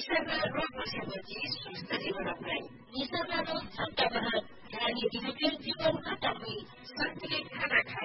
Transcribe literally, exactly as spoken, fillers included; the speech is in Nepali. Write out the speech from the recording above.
निसर्ग रोग बसेपछि स्वस्थ जीवन अपनाई निसर्ग रोग क्षमता बढाई यानी डिजिटल जीवन खत्म हुई सन्तुलित खाना